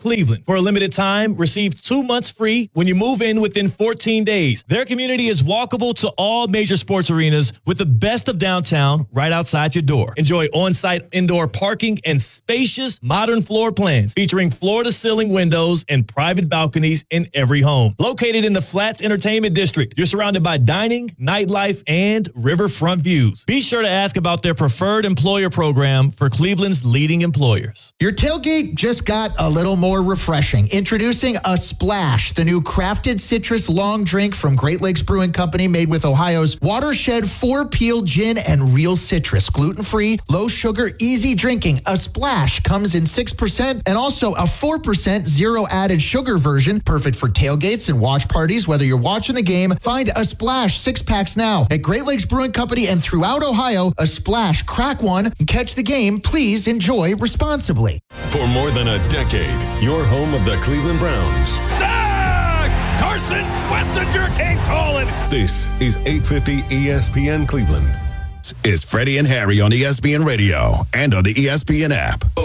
Cleveland. For a limited time, receive 2 months free when you move in within 14 days. Their community is walkable to all major sports arenas with the best of downtown right outside your door. Enjoy on-site indoor parking and spacious modern floor plans featuring floor-to-ceiling windows and private balconies in every home. Located in the Flats Entertainment District, you're surrounded by dining, nightlife, and riverfront views. Be sure to ask about their preferred employer program for Cleveland's leading employers. Your tailgate just got a little more refreshing. Introducing a Splash, the new crafted citrus long drink from Great Lakes Brewing Company, made with Ohio's Watershed 4-Peel Gin and real citrus. Gluten-free, low sugar, easy drinking. A Splash comes in 6% and also a 4% zero added sugar version, perfect for tailgates and watch parties. Whether you're watching the game, find a Splash 6-packs now at Great Lakes Brewing Company and throughout Ohio. A Splash, crack one and catch the game. Please enjoy responsibly. For more than a decade, your home of the Cleveland Browns. Sack! Carson Schlesinger came calling. This is 850 ESPN Cleveland. Is Freddie and Harry on ESPN Radio and on the ESPN app.